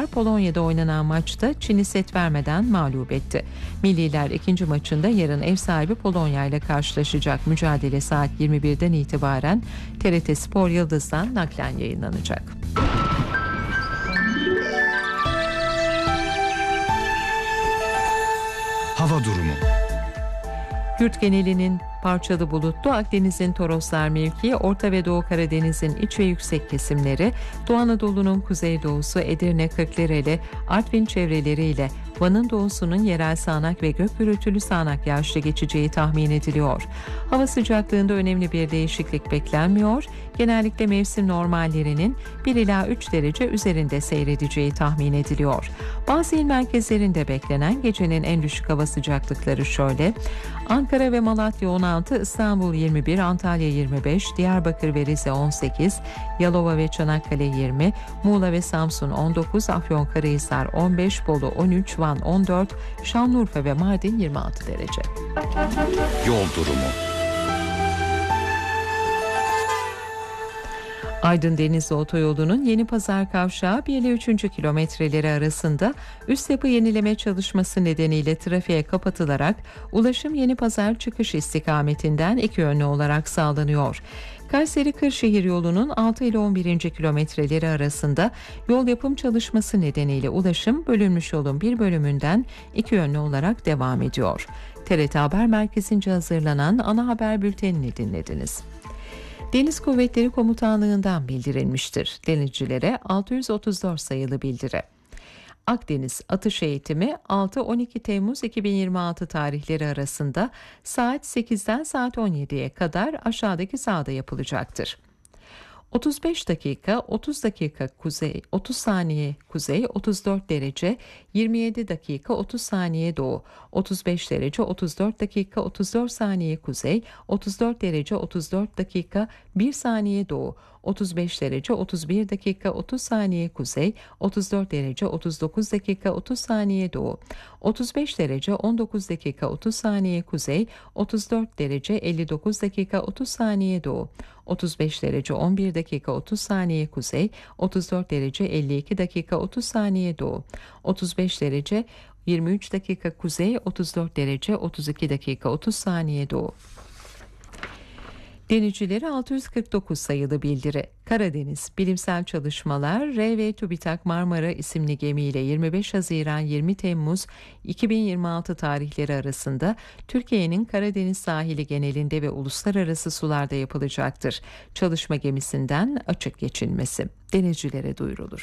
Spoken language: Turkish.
Denizliler Polonya'da oynanan maçta Çin'i set vermeden mağlup etti. Milliler ikinci maçında yarın ev sahibi Polonya ile karşılaşacak. Mücadele saat 21'den itibaren TRT Spor Yıldız'dan naklen yayınlanacak. Hava durumu. Yurt genelinin parçalı bulutlu, Akdeniz'in Toroslar mevkii, Orta ve Doğu Karadeniz'in iç ve yüksek kesimleri, Doğu Anadolu'nun kuzeydoğusu, Edirne, Kırklareli, Artvin çevreleriyle Van'ın doğusunun yerel sağanak ve gök gürültülü sağanak yağışlı geçeceği tahmin ediliyor. Hava sıcaklığında önemli bir değişiklik beklenmiyor. Genellikle mevsim normallerinin 1 ila 3 derece üzerinde seyredeceği tahmin ediliyor. Bazı il merkezlerinde beklenen gecenin en düşük hava sıcaklıkları şöyle: Ankara ve Malatya 16, İstanbul 21, Antalya 25, Diyarbakır ve Rize 18, Yalova ve Çanakkale 20, Muğla ve Samsun 19, Afyonkarahisar 15, Bolu 13, Van 14, Şanlıurfa ve Mardin 26 derece. Yol durumu. Aydın Denizli Otoyolu'nun Yenipazar Kavşağı 1 ile 3. kilometreleri arasında üst yapı yenileme çalışması nedeniyle trafiğe kapatılarak ulaşım Yenipazar çıkış istikametinden iki yönlü olarak sağlanıyor. Kayseri-Kırşehir yolunun 6 ile 11. kilometreleri arasında yol yapım çalışması nedeniyle ulaşım bölünmüş yolun bir bölümünden iki yönlü olarak devam ediyor. TRT Haber Merkezi'nce hazırlanan ana haber bültenini dinlediniz. Deniz Kuvvetleri Komutanlığı'ndan bildirilmiştir. Denizcilere 634 sayılı bildiri. Akdeniz atış eğitimi 6-12 Temmuz 2026 tarihleri arasında saat 8'den saat 17'ye kadar aşağıdaki sahada yapılacaktır. 35 dakika 30 dakika kuzey, 30 saniye kuzey, 34 derece 27 dakika 30 saniye doğu, 35 derece 34 dakika 34 saniye kuzey, 34 derece 34 dakika 1 saniye doğu, 35 derece 31 dakika 30 saniye kuzey, 34 derece 39 dakika 30 saniye doğu, 35 derece 19 dakika 30 saniye kuzey, 34 derece 59 dakika 30 saniye doğu, 35 derece 11 dakika 30 saniye kuzey, 34 derece 52 dakika 30 saniye doğu, 35 derece 23 dakika kuzey, 34 derece 32 dakika 30 saniye doğu. Denizcileri 649 sayılı bildiri. Karadeniz Bilimsel Çalışmalar R.V. TÜBİTAK Marmara isimli gemiyle 25 Haziran 20 Temmuz 2026 tarihleri arasında Türkiye'nin Karadeniz sahili genelinde ve uluslararası sularda yapılacaktır. Çalışma gemisinden açık geçilmesi denizcilere duyurulur.